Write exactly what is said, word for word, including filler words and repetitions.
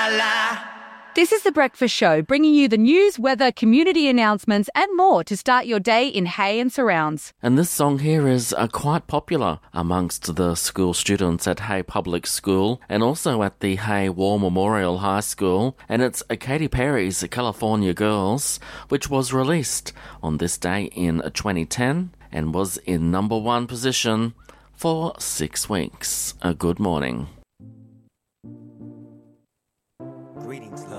la. This is The Breakfast Show, bringing you the news, weather, community announcements and more to start your day in Hay and surrounds. And this song here is uh, quite popular amongst the school students at Hay Public School and also at the Hay War Memorial High School. And it's uh, Katy Perry's California Girls, which was released on this day in twenty ten and was in number one position for six weeks. A good morning. Greetings,